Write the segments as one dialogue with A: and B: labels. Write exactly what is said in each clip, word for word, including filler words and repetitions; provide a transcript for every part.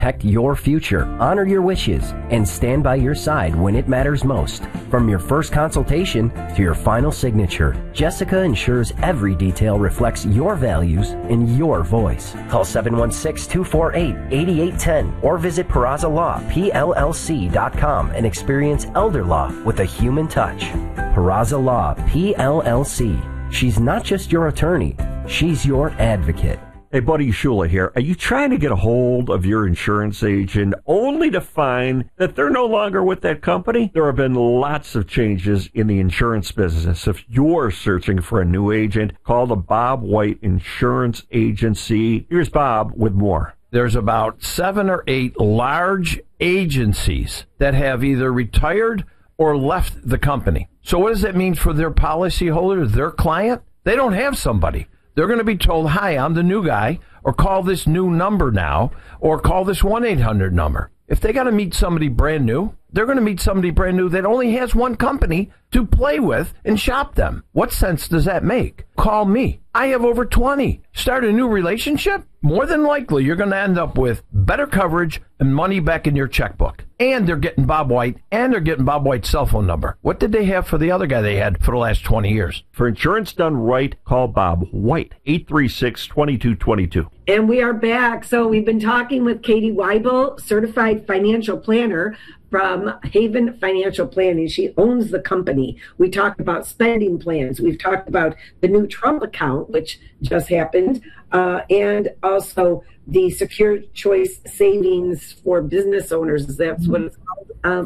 A: Protect your future, honor your wishes, and stand by your side when it matters most. From your first consultation to your final signature, Jessica ensures every detail reflects your values and your voice. Call seven one six, two four eight, eight eight one zero or visit Peraza Law P L L C dot com and experience elder law with a human touch. Peraza Law P L L C. She's not just your attorney, she's your advocate.
B: Hey, Buddy Shula here. Are you trying to get a hold of your insurance agent only to find that they're no longer with that company? There have been lots of changes in the insurance business. If you're searching for a new agent, call the Bob White Insurance Agency. Here's Bob with more.
C: There's about seven or eight large agencies that have either retired or left the company. So what does that mean for their policyholder, their client? They don't have somebody. They're going to be told, hi, I'm the new guy, or call this new number now, or call this one eight hundred number. If they got to meet somebody brand new, they're going to meet somebody brand new that only has one company to play with and shop them. What sense does that make? Call me. I have over twenty. Start a new relationship? More than likely, you're going to end up with better coverage and money back in your checkbook. And they're getting Bob White, and they're getting Bob White's cell phone number. What did they have for the other guy they had for the last twenty years?
B: For insurance done right, call Bob White, eight three six, two two two two.
D: And we are back. So we've been talking with Katie Weibel, certified financial planner from Haven Financial Planning. She owns the company. We talked about spending plans. We've talked about the new Trump account, which just happened, uh, and also the Secure Choice Savings for business owners. That's what it's called.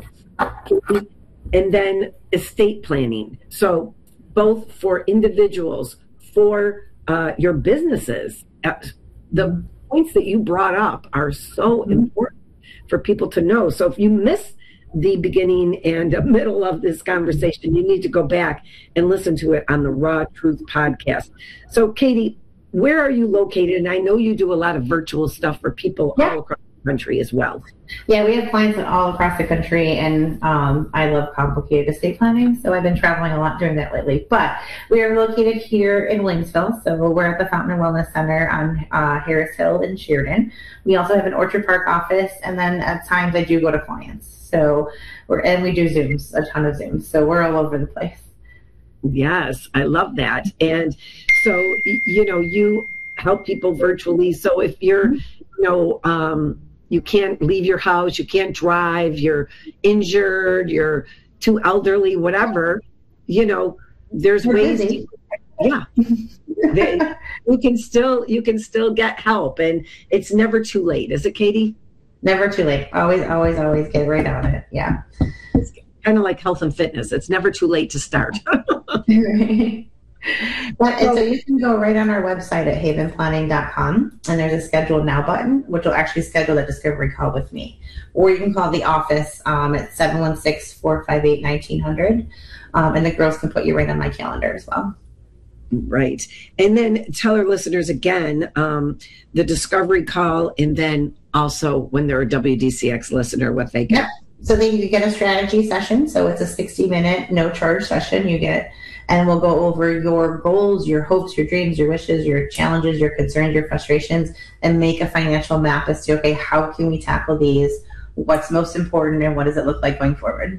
D: Um, and then estate planning. So both for individuals, for uh, your businesses. The points that you brought up are so important for people to know. So if you miss the beginning and the middle of this conversation, you need to go back and listen to it on the Raw Truth podcast. So Katie, where are you located? And I know you do a lot of virtual stuff for people yeah. all across the country as well.
E: Yeah, we have clients all across the country, and um, I love complicated estate planning, so I've been traveling a lot doing that lately. But we are located here in Williamsville, so we're at the Fountain and Wellness Center on uh, Harris Hill in Sheridan. We also have an Orchard Park office, and then at times I do go to clients. So we're and we do Zooms, a ton of Zooms, so we're all over the place.
D: Yes, I love that. And so, you know, you help people virtually. So if you're, you know, um, you can't leave your house, you can't drive, you're injured, you're too elderly, whatever, you know, there's
E: We're
D: ways
E: busy.
D: to, yeah, they, you can still, you can still get help, and it's never too late. Is it, Katie?
E: Never too late. Always, always, always get right on it. Yeah.
D: It's kind of like health and fitness. It's never too late to start.
E: Right. But, and so you can go right on our website at haven planning dot com, and there's a schedule now button, which will actually schedule that discovery call with me. Or you can call the office um, at seven one six, four five eight, one nine zero zero, um, and the girls can put you right on my calendar as well.
D: Right. And then tell our listeners again, um, the discovery call, and then also when they're a W D C X listener, what they get.
E: Yep. So then you get a strategy session. So it's a sixty minute, no charge session you get. And we'll go over your goals, your hopes, your dreams, your wishes, your challenges, your concerns, your frustrations, and make a financial map as to, okay, how can we tackle these? What's most important, and what does it look like going forward?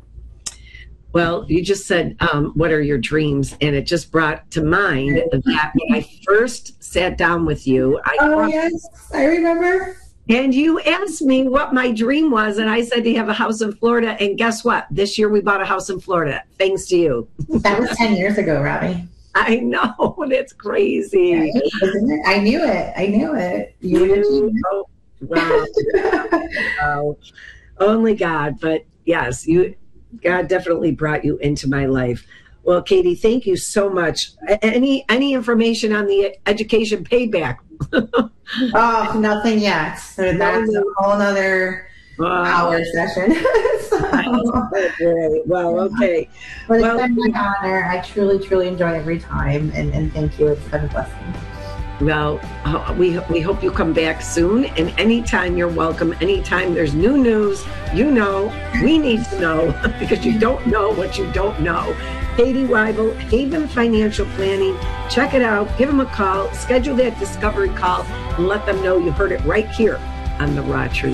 D: Well, you just said, um, what are your dreams? And it just brought to mind that when I first sat down with you, I
E: oh,
D: brought,
E: yes, I remember.
D: And you asked me what my dream was, and I said to have a house in Florida. And guess what? This year we bought a house in Florida, thanks to you.
E: That was ten years ago, Robbie.
D: I know. That's crazy.
E: Yeah, isn't it? I knew it. I knew it. You,
D: you know, wow. Wow. Only God. But yes, you. God definitely brought you into my life. Well, Katie, thank you so much. Any any information on the education payback?
E: Oh, nothing yet. So that's a whole other wow. hour session. So,
D: great. Well, okay.
E: But
D: well,
E: it's been my honor. I truly, truly enjoy every time, and, and thank you. It's been a blessing.
D: Well, we we hope you come back soon, and anytime you're welcome. Anytime there's new news, you know, we need to know because you don't know what you don't know. Katie Weibel, Haven Financial Planning. Check it out. Give them a call. Schedule that discovery call and let them know you heard it right here on the Raw Truth.